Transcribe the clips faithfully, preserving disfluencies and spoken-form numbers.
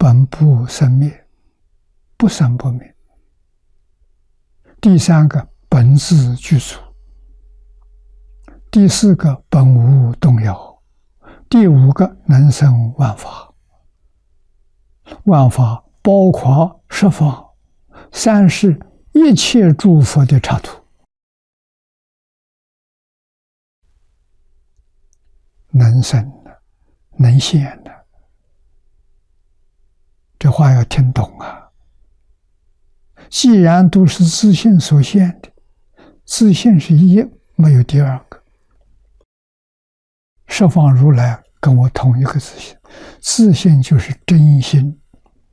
本不生灭，不生不灭。第三个本自具足，第四个本无动摇，第五个能生万法。万法包括十方三世一切诸佛的刹土，能生的，能现的，这话要听懂啊！既然都是自性所现的，自性是一，没有第二个。十方如来跟我同一个自性，自性就是真心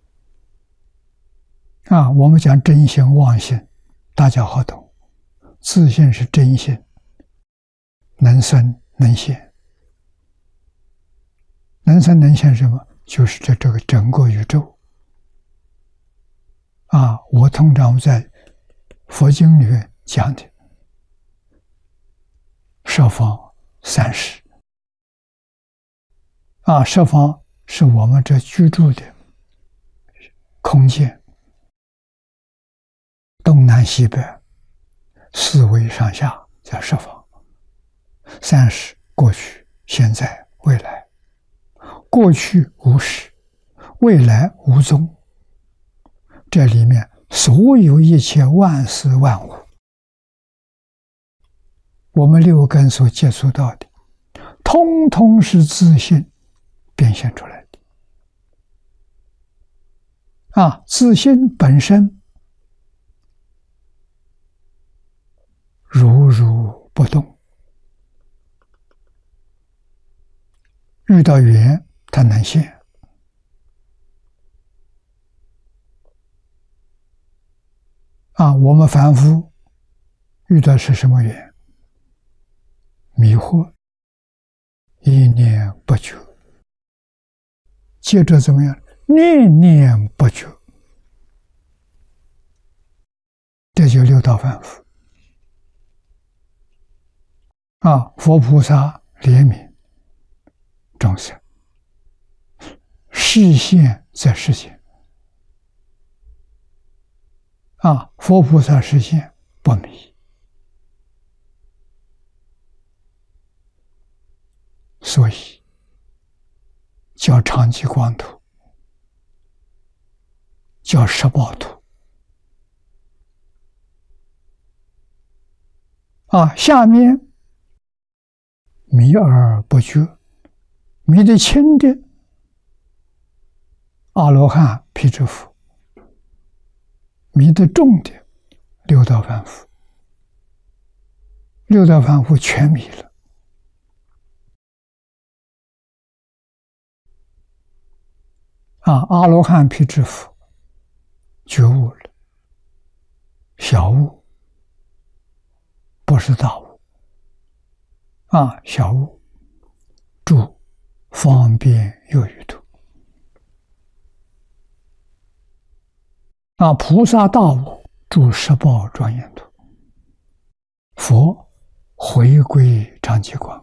啊！我们讲真心妄心，大家好懂。自性是真心，能生能现。能生能现什么？就是这这个整个宇宙。啊，我通常在佛经里面讲的十方三世啊，十方是我们这居住的空间，东南西北四维上下叫十方。三世过去、现在、未来。过去无始，未来无踪。这里面所有一切万事万物，我们六根所接触到的，通通是自性变现出来的。啊，自性本身如如不动，遇到缘它能现。啊，我们凡夫遇到是什么缘？迷惑，一念不觉，接着怎么样？念念不觉，这就六道凡夫。啊，佛菩萨怜悯众生，示现在世间。啊，佛菩萨示现不迷，所以叫长寂光土，叫十报土。啊，下面迷而不觉，迷得轻的阿罗汉、辟支佛。迷得重的六道凡夫，六道凡夫全迷了。啊，阿罗汉、辟支佛觉悟了，小悟不是大悟。啊，小悟住方便有余土。啊，菩萨大悟住十报庄严土，佛回归长寂光。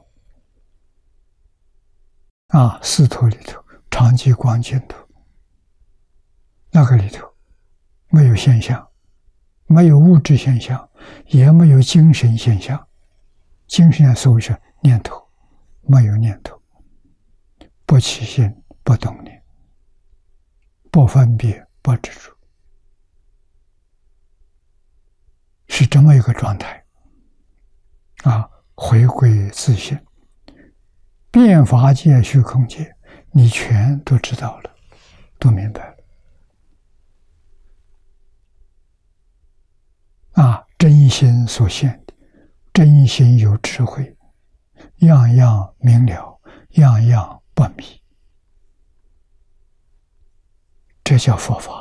啊，四土里头，长寂光净土，那个里头没有现象，没有物质现象，也没有精神现象。精神上所谓是念头，没有念头，不起心，不动念，不分别，不执着。是这么一个状态啊，回归自性，变法界、虚空界，你全都知道了，都明白了。啊，真心所现的，真心有智慧，样样明了，样样不迷，这叫佛法。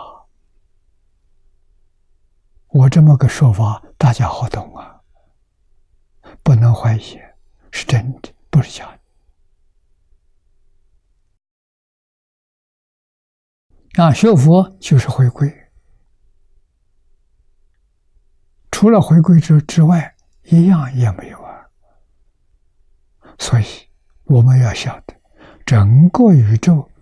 我这么个说法，大家好懂啊，不能怀疑，是真的，不是假的。啊，学佛就是回归，除了回归之之外，一样也没有啊。所以我们要晓得，整个宇宙